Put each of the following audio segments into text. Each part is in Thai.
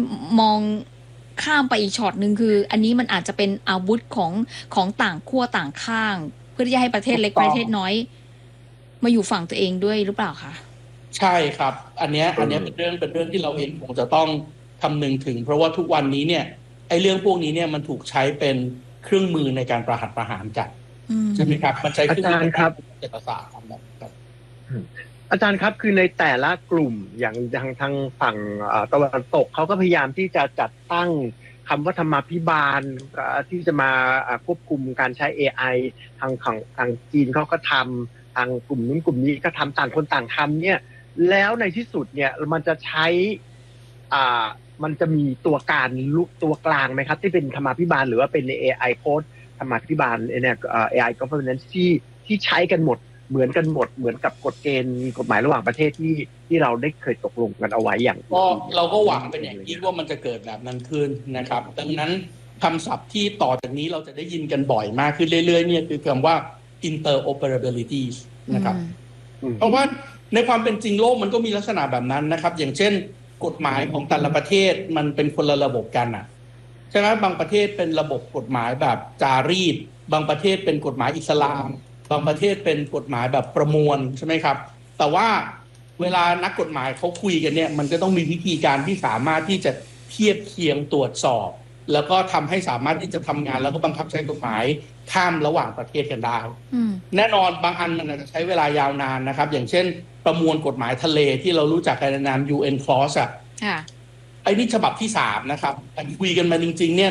มองข้ามไปอีกช็อตหนึ่งคืออันนี้มันอาจจะเป็นอาวุธของต่างขั้วต่างข้างเพื่อที่จะให้ประเทศถูกเล็กประเทต้องศน้อยมาอยู่ฝั่งตัวเองด้วยหรือเปล่าคะใช่ครับอันเนี้ยเออเป็นเรื่องที่เราเองคงจะต้องคำนึงถึงเพราะว่าทุกวันนี้เนี่ยไอ้เรื่องพวกนี้เนี่ยมันถูกใช้เป็นเครื่องมือในการประหัตประหารกันอืมใช่ไหมครับมันใช้เคอารื่องมือในการจารย์ครับเศรษฐศาสตร์ทำแบบครับอืมอาจารย์ครับคือในแต่ละกลุ่มอย่างทางฝั่งตะวันตกเขาก็พยายามที่จะจัดตั้งคำว่าธรรมาภิบาลที่จะมาควบคุมการใช้ AI ทางจีนเขาก็ทำทางกลุ่มนู้นกลุ่มนี้ก็ทำต่างคนต่างทำเนี่ยแล้วในที่สุดเนี่ยมันจะใช้อ่ามันจะมีตัวกลางไหมครับที่เป็นธรรมาภิบาลหรือว่าเป็น AI code ธรรมาภิบาลเนี่ยAI governance ที่ใช้กันหมดเหมือนกันหมดเหมือนกับกฎเกณฑ์กฎหมายระหว่างประเทศที่เราได้เคยตกลงกันเอาไว้อย่างก็เราก็หวังเป็นอย่างยิ่งว่ามันจะเกิดแบบนั้นขึ้นนะครับดังนั้นคำศัพท์ที่ต่อจากนี้เราจะได้ยินกันบ่อยมากขึ้นเรื่อยๆเนี่ยคือคำว่า interoperability นะครับ เพราะว่าในความเป็นจริงโลกมันก็มีลักษณะแบบนั้นนะครับอย่างเช่นกฎหมายของแต่ละประเทศมันเป็นคนละระบบกันอ่ะใช่ไหมบางประเทศเป็นระบบกฎหมายแบบจารีตบางประเทศเป็นกฎหมายอิสลามบางประเทศเป็นกฎหมายแบบประมวลใช่ไหมครับแต่ว่าเวลานักกฎหมายเขาคุยกันเนี่ยมันก็ต้องมีวิธีการที่สามารถที่จะเทียบเคียงตรวจสอบแล้วก็ทำให้สามารถที่จะทำงานแล้วก็บังคับใช้กฎหมายข้ามระหว่างประเทศกันได้ แน่นอนบางอันมันอาจจะใช้เวลายาวนานนะครับอย่างเช่นประมวลกฎหมายทะเลที่เรารู้จักกันในนาม UN Clause อ่ะไอ้นี่ฉบับที่3นะครับคุยกันมาจริงๆเนี่ย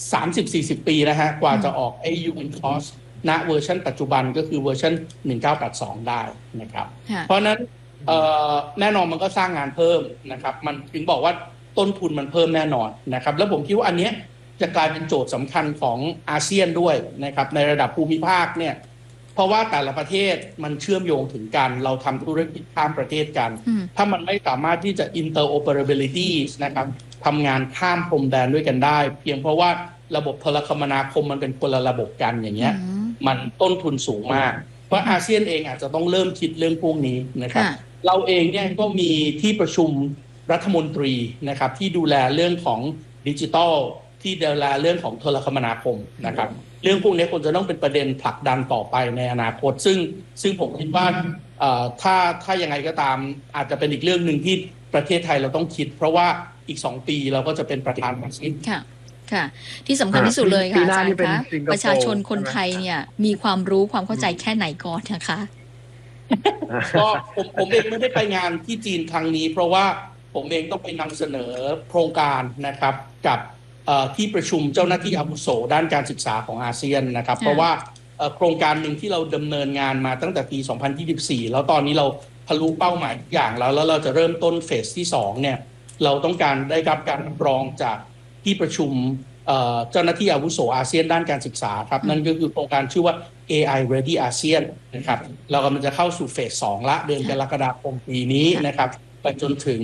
30-40 ปีนะฮะกว่าจะออกไอ้ UN Clause ณเวอร์ชันปัจจุบันก็คือเวอร์ชัน1982ได้นะครับเพราะฉะนั้นแน่นอนมันก็สร้างงานเพิ่มนะครับมันถึงบอกว่าต้นทุนมันเพิ่มแน่นอนนะครับแล้วผมคิดว่าอันเนี้ยจะกลายเป็นโจทย์สำคัญของอาเซียนด้วยนะครับในระดับภูมิภาคเนี่ยเพราะว่าแต่ละประเทศมันเชื่อมโยงถึงกันเราทำธุรกิจข้ามประเทศกันถ้ามันไม่สามารถที่จะ interoperability นะครับทำงานข้ามพรมแดนด้วยกันได้เพียงเพราะว่าระบบโทรคมนาคมมันเป็นคนละระบบกันอย่างเงี้ยมันต้นทุนสูงมากเพราะอาเซียนเองอาจจะต้องเริ่มคิดเรื่องพวกนี้นะครับเราเองเนี่ยก็มีที่ประชุมรัฐมนตรีนะครับที่ดูแลเรื่องของดิจิทัลที่ดูแลเรื่องของโทรคมนาคมนะครับเรื่องพวกนี้ควรจะต้องเป็นประเด็นผลักดันต่อไปในอนาคตซึ่งผมคิดว่าถ้ายังไงก็ตามอาจจะเป็นอีกเรื่องหนึ่งที่ประเทศไทยเราต้องคิดเพราะว่าอีก2 ปีเราก็จะเป็นประธานอาเซียนค่ะที่สำคัญที่สุดเลยค่ะอาจารย์คะประชาชนคนไทยเนี่ยมีความรู้ความเข้าใจแค่ไหนก่อนนะคะก็ผมเองไม่ได้ไปงานที่จีนครั้งนี้เพราะว่าผมเองต้องไปนำเสนอโครงการนะครับกับที่ประชุมเจ้าหน้าที่อาวุโสด้านการศึกษาของอาเซียนนะครับเพราะว่าโครงการหนึ่งที่เราดำเนินงานมาตั้งแต่ปี 2024 แล้วตอนนี้เราทะลุเป้าหมายอย่างแล้วเราจะเริ่มต้นเฟสที่2เนี่ยเราต้องการได้รับการรับรองจากที่ประชุมเจ้าหน้าที่อาวุโสอาเซียนด้านการศึกษาครับนั่นก็คือโครงการชื่อว่า AI Ready ASEAN นะครับเรากำลังจะเข้าสู่เฟส2ละเดือนกรกฎาคมปีนี้นะครับไปจนถึง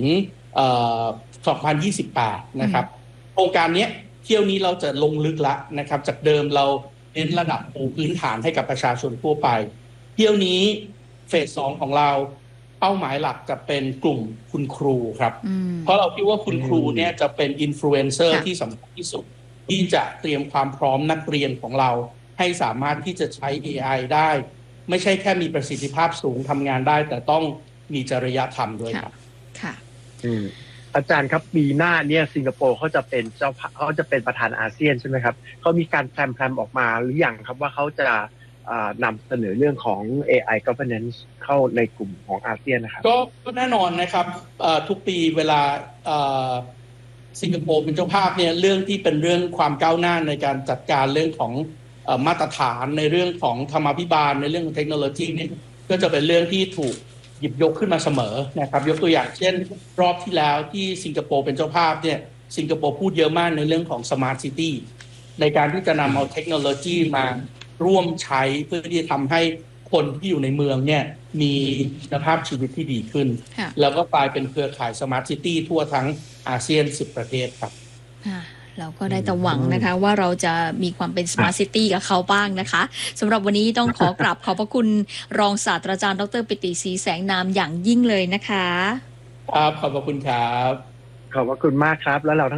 2028 นะครับโครงการนี้เที่ยวนี้เราจะลงลึกละนะครับจากเดิมเราเน้นระดับปูพื้นฐานให้กับประชาชนทั่วไปเที่ยวนี้เฟส2ของเราเป้าหมายหลักจะเป็นกลุ่มคุณครูครับเพราะเราคิดว่าคุณครูเนี่ยจะเป็นอินฟลูเอนเซอร์ที่สำคัญที่สุดที่จะเตรียมความพร้อมนักเรียนของเราให้สามารถที่จะใช้ AI ได้ไม่ใช่แค่มีประสิทธิภาพสูงทำงานได้แต่ต้องมีจริยธรรมด้วยครับค่ะอาจารย์ครับปีหน้าเนี่ยสิงคโปร์เขาจะเป็นประธานอาเซียนใช่ไหมครับเขามีการแพรมออกมาหรือยังครับว่าเขาจะนำเสนอเรื่องของ AI governance เข้าในกลุ่มของอาเซียนนะครับก็แน่นอนนะครับทุกปีเวลาสิงคโปร์เป็นเจ้าภาพเนี่ยเรื่องที่เป็นเรื่องความก้าวหน้าในการจัดการเรื่องของมาตรฐานในเรื่องของธรรมาภิบาลในเรื่องของเทคโนโลยีเนี่ยก็จะเป็นเรื่องที่ถูกหยิบยกขึ้นมาเสมอนะครับยกตัวอย่างเช่นรอบที่แล้วที่สิงคโปร์เป็นเจ้าภาพเนี่ยสิงคโปร์พูดเยอะมากในเรื่องของ Smart City ในการที่จะนำเอาเทคโนโลยีมาร่วมใช้เพื่อที่จะทำให้คนที่อยู่ในเมืองเนี่ยมีคุณภาพชีวิตที่ดีขึ้นแล้วก็กลายเป็นเครือข่าย Smart City ทั่วทั้งอาเซียน10 ประเทศครับเราก็ได้แต่หวังนะคะว่าเราจะมีความเป็น Smart City กับเขาบ้างนะคะสำหรับวันนี้ต้องขอกราบขอบพระคุณรองศาสตราจารย์ดร.ปิติศรีแสงนามอย่างยิ่งเลยนะคะครับขอบพระคุณครับขอบพระคุณมากครับแล้วเรา